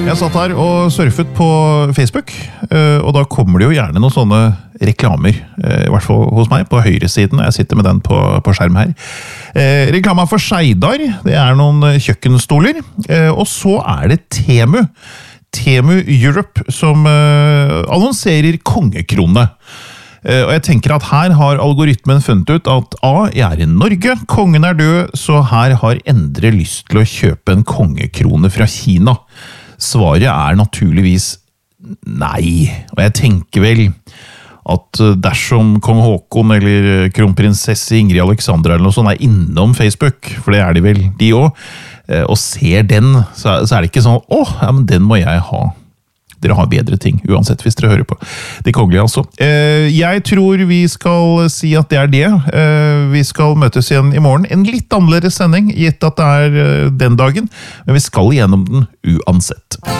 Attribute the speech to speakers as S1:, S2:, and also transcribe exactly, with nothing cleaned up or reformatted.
S1: Jeg satt her og surfet på Facebook, og da kommer det jo gjerne noen sånne reklamer, i hvert fall hos meg, på høyresiden. Jeg sitter med den på, på skjerm her. Reklama for Skeidar, det er noen kjøkkenstoler, og så er det Temu. Temu Europe, som annonserer kongekrone. Og jeg tenker at her har algoritmen funnet ut at A, jeg er i Norge, kongen er død, så her har Endre lyst til å kjøpe en kongekrone fra Kina. Svaret er naturligvis nei, og jeg tenker vel at dersom kong Håkon eller kronprinsesse Ingrid Alexandra eller noe sånt er innom Facebook, for det er de vel, de også, og ser den, så er det ikke sånn, åh, ja, men den må jeg ha. Dere har bedre ting, uansett hvis dere hører på. Det kongelige altså. Jeg tror vi skal si at det er det. Vi skal møtes igjen i morgen. En litt annerledes sending, gitt at det er den dagen, men vi skal gjennom den uansett.